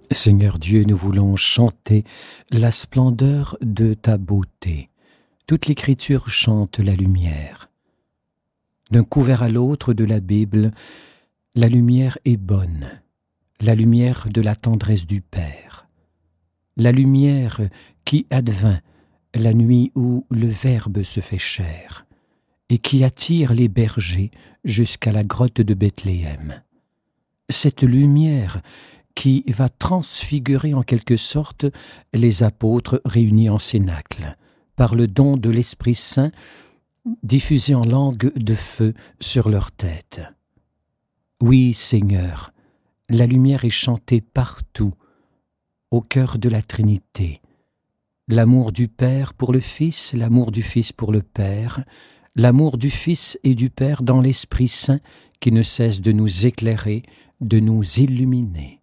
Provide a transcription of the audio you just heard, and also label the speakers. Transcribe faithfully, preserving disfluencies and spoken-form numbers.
Speaker 1: Seigneur Dieu, nous voulons chanter la splendeur de ta beauté. Toute l'Écriture chante la lumière. D'un couvert à l'autre de la Bible, la lumière est bonne, la lumière de la tendresse du Père, la lumière qui advint la nuit où le Verbe se fait chair et qui attire les bergers jusqu'à la grotte de Bethléem. Cette lumière qui va transfigurer en quelque sorte les apôtres réunis en cénacle, par le don de l'Esprit Saint diffusé en langue de feu sur leurs têtes. Oui, Seigneur, la lumière est chantée partout, au cœur de la Trinité. L'amour du Père pour le Fils, l'amour du Fils pour le Père, l'amour du Fils et du Père dans l'Esprit Saint qui ne cesse de nous éclairer, de nous illuminer.